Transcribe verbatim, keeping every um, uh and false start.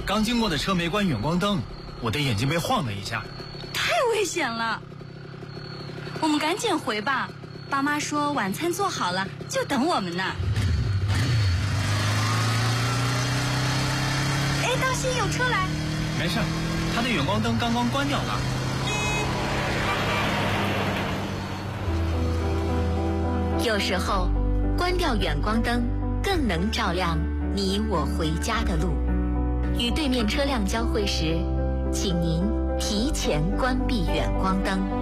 刚经过的车没关远光灯，我的眼睛被晃了一下。 太危险了，我们赶紧回吧。爸妈说晚餐做好了，就等我们呢。哎，当心有车来！ 没事，他的远光灯刚刚关掉了。 有时候，关掉远光灯更能照亮你我回家的路。与对面车辆交汇时，请您提前关闭远光灯。